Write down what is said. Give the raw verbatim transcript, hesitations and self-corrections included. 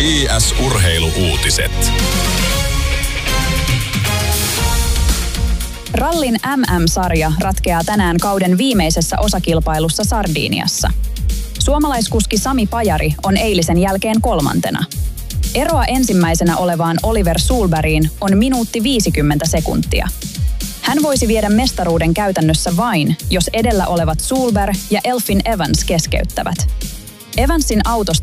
I S-urheiluuutiset. Rallin M M-sarja ratkeaa tänään kauden viimeisessä osakilpailussa Sardiniassa. Suomalaiskuski Sami Pajari on eilisen jälkeen kolmantena. Eroa ensimmäisenä olevaan Oliver Sulbergiin on minuutti viisikymmentä sekuntia. Hän voisi viedä mestaruuden käytännössä vain, jos edellä olevat Sulberg ja Elfyn Evans keskeyttävät. Evansin autosta